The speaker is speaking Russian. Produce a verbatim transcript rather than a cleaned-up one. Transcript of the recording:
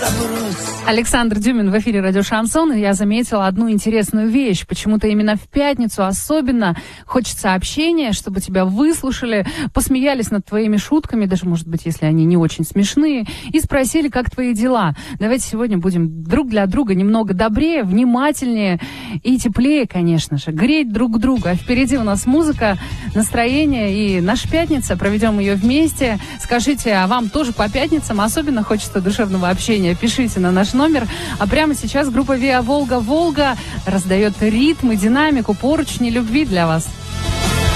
Александр Дюмин в эфире радио Шансон. И я заметила одну интересную вещь. Почему-то именно в пятницу особенно хочется общения, чтобы тебя выслушали, посмеялись над твоими шутками, даже, может быть, если они не очень смешные, и спросили, как твои дела. Давайте сегодня будем друг для друга немного добрее, внимательнее и теплее, конечно же. Греть друг друга. А впереди у нас музыка, настроение и наша пятница. Проведем ее вместе. Скажите, а вам тоже по пятницам особенно хочется душевного общения? Пишите на наш номер. А прямо сейчас группа Виа Волга Волга раздает ритм и динамику, поручни любви для вас.